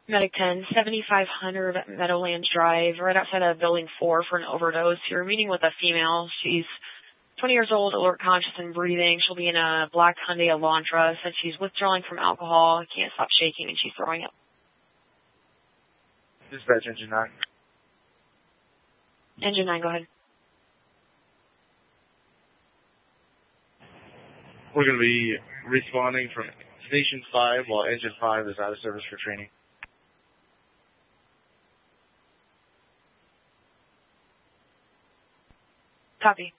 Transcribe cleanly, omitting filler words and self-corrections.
Medic 10, 7500 Meadowlands Drive, right outside of Building 4 for an overdose. You're meeting with a female. She's 20 years old, alert, conscious, and breathing. She'll be in a black Hyundai Elantra. Said she's withdrawing from alcohol, can't stop shaking, and she's throwing up. Dispatch Engine 9. Engine 9, go ahead. We're going to be responding from Station 5 while Engine 5 is out of service for training. Copy.